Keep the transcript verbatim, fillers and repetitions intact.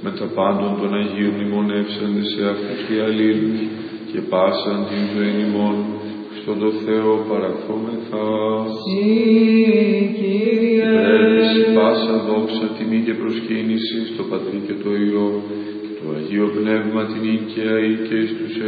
με τα πάντων των Αγίων μνημονεύσαντε σε αυτούς και αλλήλους και πάσαν την ζωή ημών στον το Θεό παραθόμεθα. Συ, Κύριε. Υπέρ πάσα δόξα, τιμή και προσκύνηση στο Πατρί και το Υιό και το Αγίο Πνεύμα την οικαία ή και εις τους